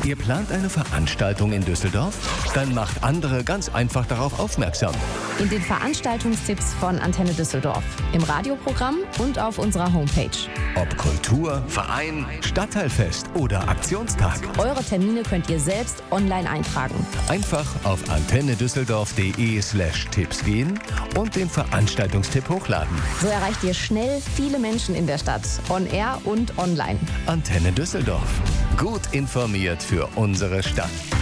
Ihr plant eine Veranstaltung in Düsseldorf? Dann macht andere ganz einfach darauf aufmerksam. In den Veranstaltungstipps von Antenne Düsseldorf, im Radioprogramm und auf unserer Homepage. Ob Kultur, Verein, Stadtteilfest oder Aktionstag. Eure Termine könnt ihr selbst online eintragen. Einfach auf antennedüsseldorf.de/Tipps gehen und den Veranstaltungstipp hochladen. So erreicht ihr schnell viele Menschen in der Stadt, on air und online. Antenne Düsseldorf. Gut informiert für unsere Stadt.